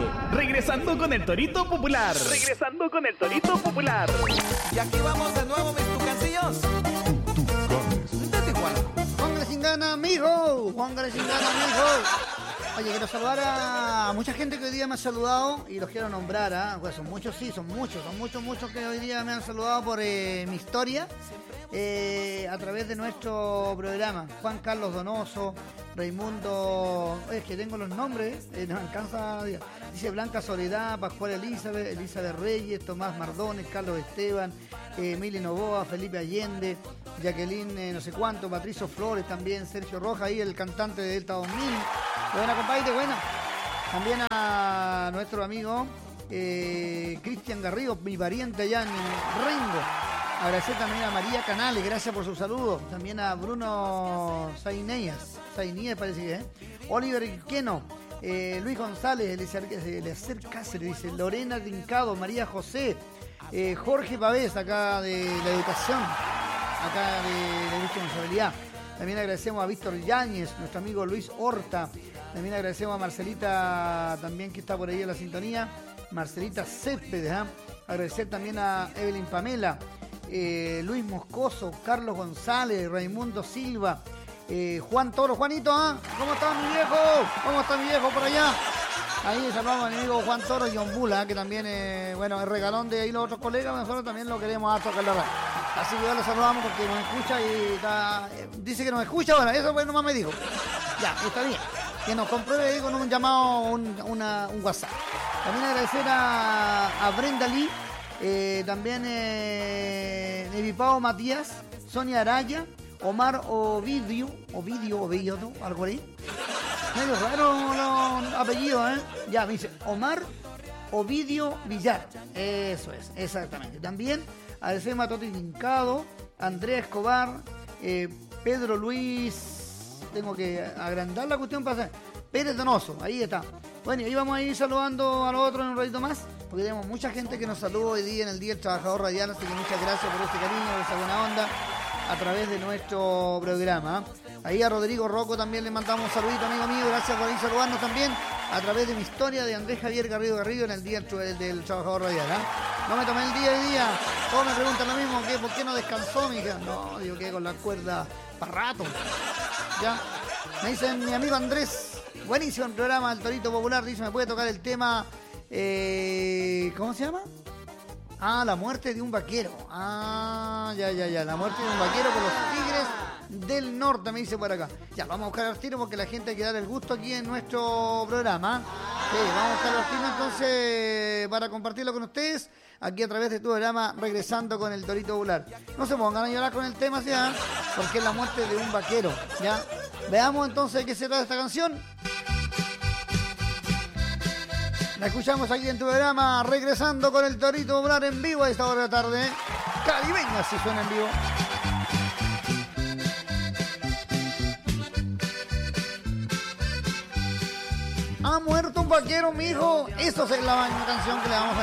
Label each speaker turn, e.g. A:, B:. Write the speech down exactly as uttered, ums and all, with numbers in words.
A: Regresando con el Torito Popular. Regresando con el Torito Popular.
B: Y aquí vamos de nuevo, mis tucancillos. De Tijuana.
C: Póngale sin gana, mijo. Póngale sin gana, mijo. Oye, quiero saludar a mucha gente que hoy día me ha saludado y los quiero nombrar, ¿ah? ¿eh? Pues son muchos, sí, son muchos, son muchos, muchos que hoy día me han saludado por eh, mi historia eh, a través de nuestro programa. Juan Carlos Donoso, Raimundo, oye, es que tengo los nombres, eh, no me alcanza, dice Blanca Soledad, Pascual Elizabeth, Elizabeth Reyes, Tomás Mardones, Carlos Esteban, eh, Emily Novoa, Felipe Allende, Jacqueline eh, no sé cuánto, Patricio Flores también, Sergio Rojas, ahí el cantante de Delta dos mil. Buena, compadre, buena. También a nuestro amigo eh, Cristian Garrido, mi pariente allá en Rengo. Agradecer también a María Canales, gracias por su saludo. También a Bruno Zainías, Zainías parece que es. ¿eh? Oliver Queno, eh, Luis González, Eliezer Cáceres, dice Lorena Rincado, María José, eh, Jorge Pavés, acá de la educación, acá de la responsabilidad. También agradecemos a Víctor Yáñez, nuestro amigo Luis Horta. También agradecemos a Marcelita, también que está por ahí en la sintonía. Marcelita Céspedes. ¿eh? Agradecer también a Evelyn Pamela, eh, Luis Moscoso, Carlos González, Raimundo Silva, eh, Juan Toro. Juanito, ¿eh? ¿Cómo está mi viejo? ¿Cómo está mi viejo por allá? Ahí saludamos a mi amigo Juan Toro y John Bula, que también, eh, bueno, es regalón de ahí los otros colegas, nosotros también lo queremos a tocar la radio. Así que ya lo saludamos porque nos escucha y está, eh, dice que nos escucha, bueno, eso pues nomás me dijo. Ya, está bien. Que nos compruebe ahí con un llamado, un, una, un WhatsApp. También agradecer a, a Brenda Lee, eh, también eh, Nevipao Matías, Sonia Araya, Omar Ovidio, Ovidio, Ovidio, ¿no? Algo ahí. Medio raro los apellidos, ¿eh? Ya, me dice Omar Ovidio Villar. Eso es, exactamente. También agradecemos a Toti Tincado, Andrea Escobar, eh, Pedro Luis. Tengo que agrandar la cuestión para hacer. Pérez Donoso, ahí está. Bueno, y ahí vamos a ir saludando a los otros en un ratito más, porque tenemos mucha gente que nos saluda hoy día en el Día del Trabajador Radial, así que muchas gracias por este cariño, por esa buena onda a través de nuestro programa. Ahí a Rodrigo Rocco también le mandamos un saludito, amigo mío, gracias por ir saludarnos también a través de mi historia de Andrés Javier Garrido Garrido en el Día del, del Trabajador Radial. ¿eh? No me tomé el día hoy día, todos me preguntan lo mismo, ¿qué? ¿Por qué no descansó, mija? No, digo que con la cuerda para rato. Ya, me dicen mi amigo Andrés, buenísimo el programa del Torito Popular, dice, ¿me puede tocar el tema? Eh, ¿Cómo se llama? Ah, la muerte de un vaquero. Ah, ya, ya, ya. La muerte de un vaquero por los Tigres del Norte, me dice por acá. Ya, vamos a buscar al tiro porque la gente hay que dar el gusto aquí en nuestro programa. Sí, vamos a buscar al tiro entonces para compartirlo con ustedes aquí a través de tu programa Regresando con el Torito Popular. No se pongan a llorar con el tema, ¿ya? Porque es la muerte de un vaquero, ¿ya? Veamos entonces de qué se trata esta canción. La escuchamos aquí en tu programa Regresando con el Torito Popular en vivo a esta hora de la tarde. Caribeña si suena en vivo. Ha muerto un vaquero, mijo. Eso es la canción que le vamos a